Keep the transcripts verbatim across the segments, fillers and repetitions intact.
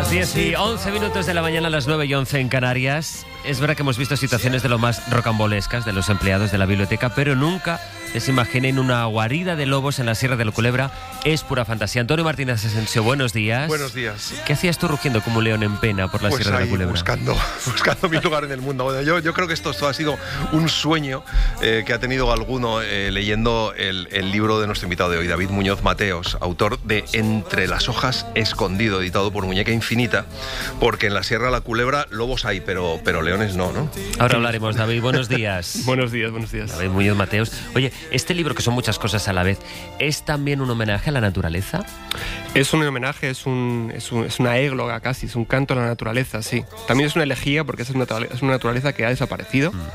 Las diez y once minutos de la mañana, a las nueve y once en Canarias. Es verdad que hemos visto situaciones de lo más rocambolescas de los empleados de la biblioteca, pero nunca les imaginen una guarida de lobos en la Sierra de la Culebra. Es pura fantasía. Antonio Martínez Asensio, buenos días. Buenos días. ¿Qué hacías tú rugiendo como un león en pena por la pues Sierra de la Culebra? buscando, buscando mi lugar en el mundo. Bueno, yo, yo creo que esto, esto ha sido un sueño eh, que ha tenido alguno eh, leyendo el, el libro de nuestro invitado de hoy, David Muñoz Mateos, autor de Entre las hojas escondido, editado por Muñeca Infinita, porque en la Sierra de la Culebra lobos hay, pero, pero leones no, ¿no? Ahora hablaremos, David. Buenos días. Buenos días, buenos días. David Muñoz Mateos. Oye, este libro, que son muchas cosas a la vez, ¿es también un homenaje a la naturaleza? Es un homenaje, es, un, es, un, es una égloga casi, es un canto a la naturaleza, sí. También es una elegía porque es una, es una naturaleza que ha desaparecido. Mm.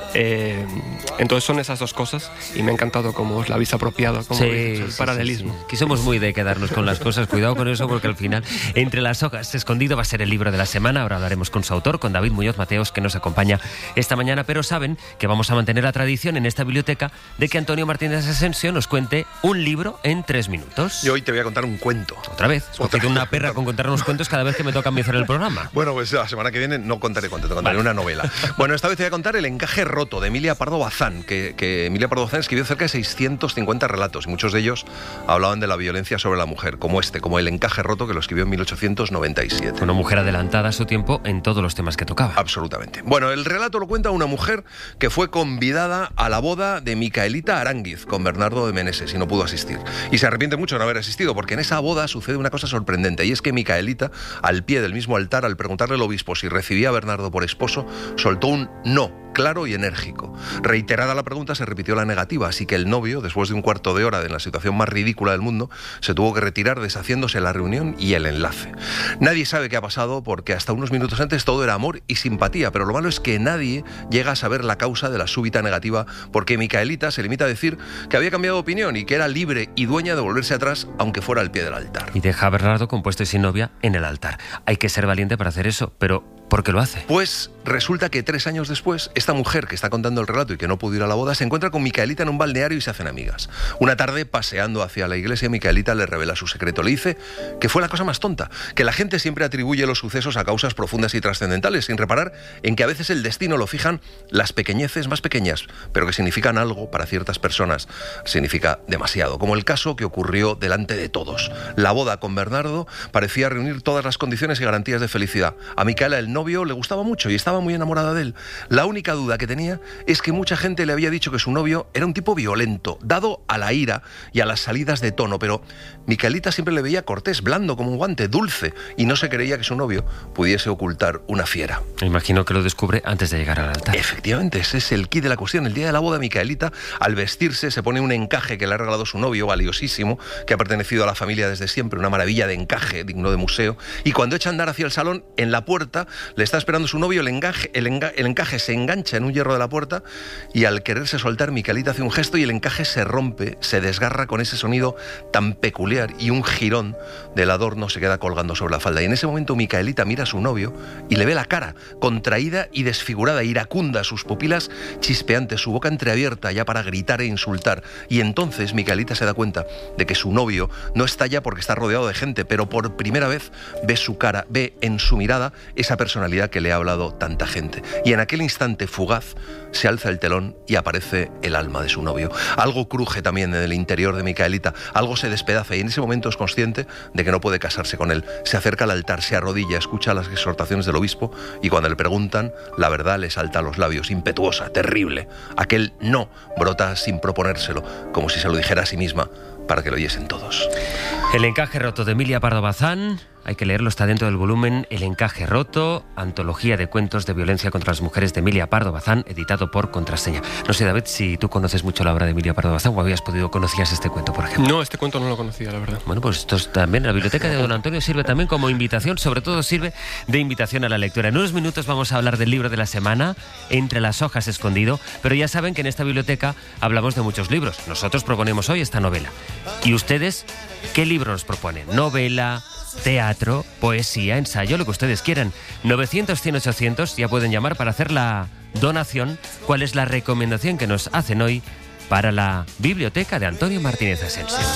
Eh, entonces son esas dos cosas y me ha encantado cómo os la habéis apropiado, como sí, el sí, paralelismo. Sí, sí. Aquí somos muy de quedarnos con las cosas, cuidado con eso porque al final Entre las hojas escondido va a ser el libro de la semana. Ahora hablaremos con su autor, con David Muñoz Mateos, que nos acompaña esta mañana, pero saben que vamos a mantener la tradición en esta biblioteca de que Antonio Martínez Asensio nos cuente un libro en tres minutos. Y hoy te voy a contar un cuento. Otra vez, he cogido una perra con contarnos cuentos cada vez que me toca a mí hacer el programa. Bueno, pues la semana que viene no contaré cuentos, te contaré vale. una novela. Bueno, esta vez te voy a contar El encaje roto, de Emilia Pardo Bazán, que, que Emilia Pardo Bazán escribió cerca de seiscientos cincuenta relatos, y muchos de ellos hablaban de la violencia sobre la mujer, como este, como El encaje roto, que lo escribió en mil ochocientos noventa y siete. Una mujer adelantada a su tiempo en todos los temas que tocaba. Absolutamente. Bueno, el relato lo cuenta una mujer que fue convidada a la boda de Micaelita Aránguiz con Bernardo de Meneses y no pudo asistir. Y se arrepiente mucho de no haber asistido, porque en esa boda sucede una cosa sorprendente, y es que Micaelita, al pie del mismo altar, al preguntarle al obispo si recibía a Bernardo por esposo, soltó un no, claro y enérgico. Reiterada la pregunta, se repitió la negativa, así que el novio, después de un cuarto de hora de la situación más ridícula del mundo, se tuvo que retirar, deshaciéndose la reunión y el enlace. Nadie sabe qué ha pasado, porque hasta unos minutos antes todo era amor y simpatía, pero lo malo es que nadie llega a saber la causa de la súbita negativa, porque Micaelita se limita a decir que había cambiado de opinión y que era libre y dueña de volverse atrás, aunque fuera al pie del altar. Y deja a Bernardo compuesto y sin novia en el altar. Hay que ser valiente para hacer eso, pero ¿por qué lo hace? Pues resulta que tres años después, esta mujer que está contando el relato y que no pudo ir a la boda, se encuentra con Micaelita en un balneario y se hacen amigas. Una tarde, paseando hacia la iglesia, Micaelita le revela su secreto. Le dice que fue la cosa más tonta, que la gente siempre atribuye los sucesos a causas profundas y trascendentales, sin reparar en que a veces el destino lo fijan las pequeñeces más pequeñas, pero que significan algo para ciertas personas. Significa demasiado, como el caso que ocurrió delante de todos. La boda con Bernardo parecía reunir todas las condiciones y garantías de felicidad. A Micaela, el novio, le gustaba mucho y estaba muy enamorada de él. La única duda que tenía es que mucha gente le había dicho que su novio era un tipo violento, dado a la ira y a las salidas de tono, pero Micaelita siempre le veía cortés, blando como un guante, dulce, y no se creía que su novio pudiese ocultar una fiera. Me imagino que lo descubre antes de llegar al altar. Efectivamente, ese es el quid de la cuestión. El día de la boda, Micaelita, al vestirse, se pone un encaje que le ha regalado su novio, valiosísimo, que ha pertenecido a la familia desde siempre, una maravilla de encaje, digno de museo, y cuando echa a andar hacia el salón, en la puerta le está esperando su novio, el encaje, el, enga, el encaje se engancha en un hierro de la puerta, y al quererse soltar, Micaelita hace un gesto y el encaje se rompe, se desgarra con ese sonido tan peculiar, y un jirón del adorno se queda colgando sobre la falda. Y en ese momento Micaelita mira a su novio y le ve la cara contraída y desfigurada, iracunda, sus pupilas chispeantes, su boca entreabierta ya para gritar e insultar. Y entonces Micaelita se da cuenta de que su novio no está ya porque está rodeado de gente, pero por primera vez ve su cara, ve en su mirada esa personalidad que le ha hablado tanta gente. Y en aquel instante fugaz se alza el telón y aparece el alma de su novio. Algo cruje también en el interior de Micaelita, algo se despedaza, y en ese momento es consciente de que no puede casarse con él. Se acerca al altar, se arrodilla, escucha las exhortaciones del obispo, y cuando le preguntan, la verdad le salta a los labios, impetuosa, terrible. Aquel no brota sin proponérselo, como si se lo dijera a sí misma, para que lo oyesen todos. El encaje roto, de Emilia Pardo Bazán. Hay que leerlo, está dentro del volumen El encaje roto, antología de cuentos de violencia contra las mujeres de Emilia Pardo Bazán, editado por Contraseña. No sé, David, si tú conoces mucho la obra de Emilia Pardo Bazán o habías podido, conocías este cuento, por ejemplo. No, este cuento no lo conocía, la verdad. Bueno, pues esto es también, la biblioteca de don Antonio sirve también como invitación, sobre todo sirve de invitación a la lectura. En unos minutos vamos a hablar del libro de la semana, Entre las hojas escondido, pero ya saben que en esta biblioteca hablamos de muchos libros. Nosotros proponemos hoy esta novela. ¿Y ustedes qué libro nos proponen? ¿Novela, teatro, poesía, ensayo, lo que ustedes quieran? novecientos, cien, ochocientos, ya pueden llamar para hacer la donación. ¿Cuál es la recomendación que nos hacen hoy para la biblioteca de Antonio Martínez Asensio?